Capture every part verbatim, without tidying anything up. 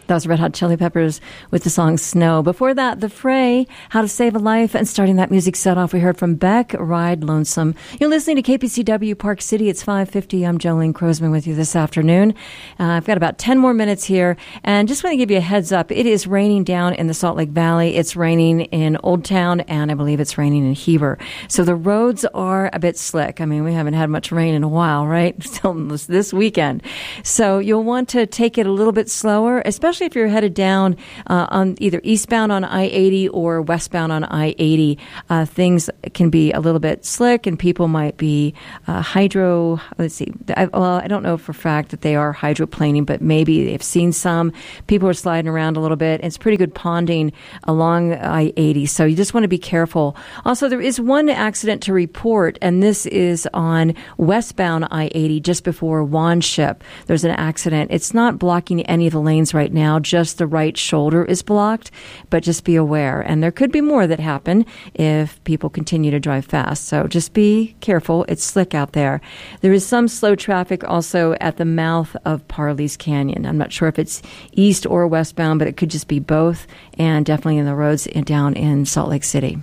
That was Red Hot Chili Peppers with the song Snow. Before that, The Fray, How to Save a Life. And starting that music set off, we heard from Beck, Ride Lonesome. You're listening to K P C W Park City. It's five fifty. I'm Jolene Crosman with you this afternoon. Uh, I've got about ten more minutes here. And just want to give you a heads up. It is raining down in the Salt Lake Valley. It's raining in Old Town, and I believe it's raining in Heber. So the roads are a bit slick. I mean, we haven't had much rain in a while, right? Still this weekend. So you'll want to take it a little bit slower, especially if you're headed down uh, on either eastbound on I eighty or westbound on I eighty. Uh, things can be a little bit slick, and people might be uh, hydro, let's see, I, well, I don't know for a fact that they are hydroplaning, but maybe they've seen some. People are sliding around a little bit. It's pretty good ponding along I eighty, so you just want to be careful. Also, there is one accident to report, and this is on westbound I eighty just before Wanship. There's an accident. It's not blocking any of the lanes right now. Just the right shoulder is blocked, but just be aware. And there could be more that happen if people continue to drive fast. So just be careful. It's slick out there. There is some slow traffic also at the mouth of Parley's Canyon. I'm not sure if it's east or westbound, but it could just be both, and definitely in the roads down in Salt Lake City.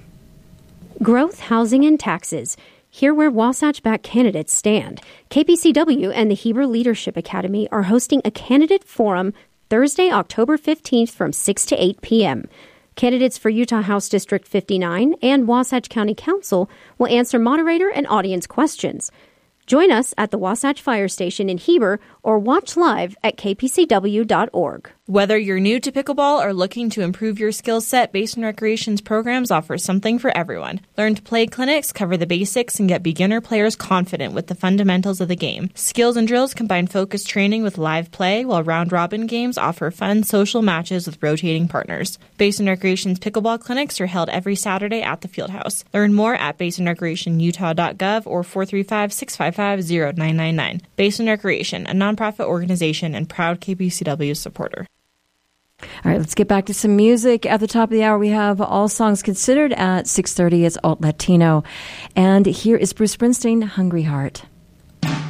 Growth, housing, and taxes. Hear where Wasatch-backed candidates stand. K P C W and the Heber Leadership Academy are hosting a candidate forum Thursday, October fifteenth from six to eight p.m. Candidates for Utah House District fifty-nine and Wasatch County Council will answer moderator and audience questions. Join us at the Wasatch Fire Station in Heber or watch live at k p c w dot org. Whether you're new to pickleball or looking to improve your skill set, Basin Recreation's programs offer something for everyone. Learn to Play clinics cover the basics and get beginner players confident with the fundamentals of the game. Skills and drills combine focused training with live play, while round-robin games offer fun social matches with rotating partners. Basin Recreation's pickleball clinics are held every Saturday at the Fieldhouse. Learn more at basin recreation utah dot gov or four three five, six five five, zero nine nine nine. Basin Recreation, a nonprofit organization and proud K P C W supporter. All right, let's get back to some music. At the top of the hour, we have All Songs Considered. At six thirty, it's Alt Latino. And here is Bruce Springsteen, Hungry Heart.